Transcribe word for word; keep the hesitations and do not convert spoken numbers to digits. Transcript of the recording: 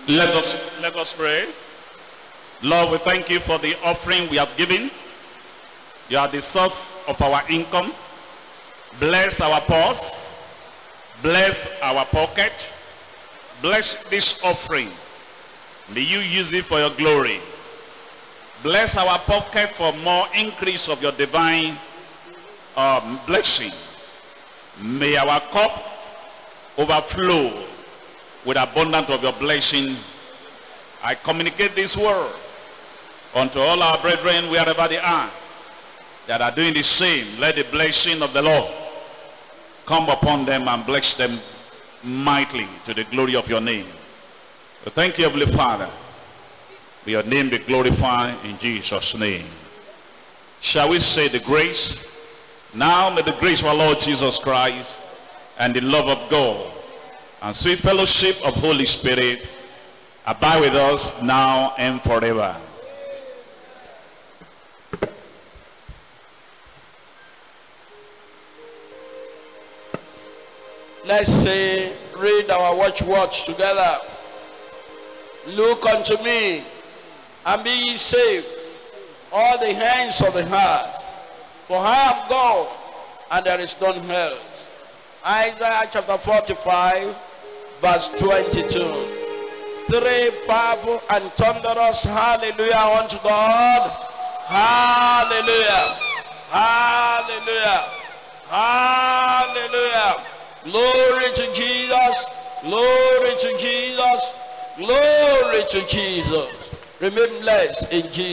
Let us let us pray. Lord, we thank you for the offering we have given. You are the source of our income. Bless our purse. Bless our pocket. Bless this offering. May you use it for your glory. Bless our pocket for more increase of your divine um, blessing. May our cup overflow with abundance of your blessing. I communicate this word unto all our brethren wherever they are that are doing the same. Let the blessing of the Lord come upon them and bless them mightily to the glory of your name. So thank you, Heavenly Father. May your name be glorified in Jesus' name. Shall we say the grace? Now may the grace of our Lord Jesus Christ and the love of God and sweet fellowship of Holy Spirit abide with us now and forever. Let's say, read our watch watch together. Look unto me, and be ye saved, all the hands of the heart. For I am God, and there is none else. Isaiah chapter forty-five, verse twenty-two. Three powerful and thunderous hallelujah unto God. Hallelujah. Hallelujah. Hallelujah. Glory to Jesus. Glory to Jesus. Glory to Jesus. Remain blessed in Jesus.